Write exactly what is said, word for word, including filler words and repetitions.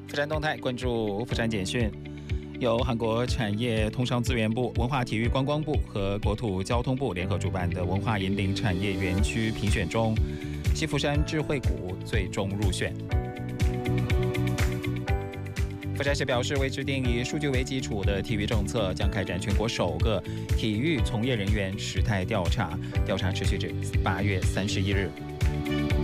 釜山动态关注釜山简讯，由韩国产业通商资源部、文化体育观光部和国土交通部联合主办的文化引领产业园区评选中，西釜山智慧谷最终入选。釜山市表示，为制定以数据为基础的体育政策，将开展全国首个体育从业人员实态调查，调查持续至八月三十一日。